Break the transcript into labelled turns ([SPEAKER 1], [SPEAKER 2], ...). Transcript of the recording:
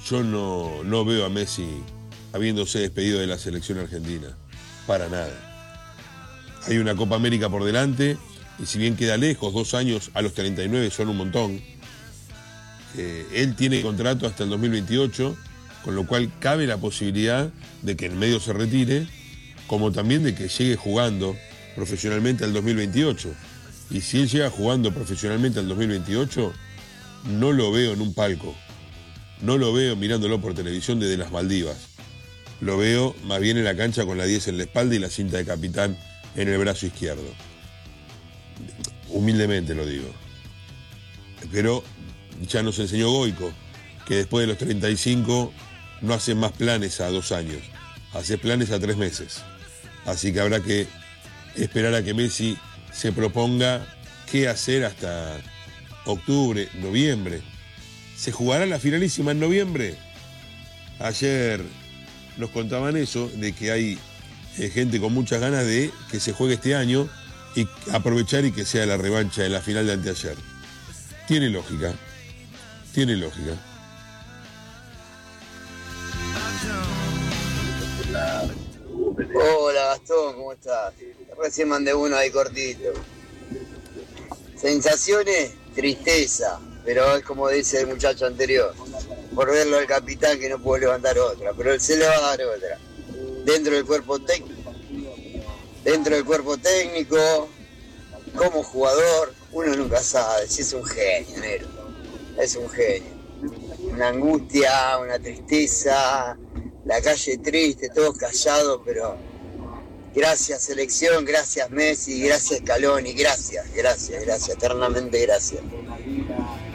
[SPEAKER 1] yo no veo a Messi habiéndose despedido de la selección argentina. Para nada. Hay una Copa América por delante, y si bien queda lejos, 2 años a los 39 son un montón. Él tiene contrato hasta el 2028, con lo cual cabe la posibilidad de que en medio se retire, como también de que llegue jugando profesionalmente al 2028. Y si él llega jugando profesionalmente al 2028, no lo veo en un palco. No lo veo mirándolo por televisión desde las Maldivas. Lo veo más bien en la cancha con la 10 en la espalda y la cinta de capitán en el brazo izquierdo. Humildemente lo digo. Pero ya nos enseñó Goico que después de los 35 no hacen más planes a 2 años, haces planes a 3 meses. Así que habrá que esperar a que Messi se proponga qué hacer hasta octubre, noviembre. ¿Se jugará la finalísima en noviembre? Ayer nos contaban eso, de que hay gente con muchas ganas de que se juegue este año y aprovechar y que sea la revancha de la final de anteayer. Tiene lógica. Tiene lógica.
[SPEAKER 2] Hola Gastón, ¿cómo estás? Recién mandé uno ahí cortito. Sensaciones, tristeza, pero es como dice el muchacho anterior, por verlo al capitán que no pudo levantar otra, pero él se le va a dar otra. Dentro del cuerpo técnico, como jugador, uno nunca sabe si es un genio, negro. Es un genio. Una angustia, una tristeza, la calle triste, todos callados, pero gracias selección, gracias Messi, gracias Scaloni, gracias, eternamente gracias.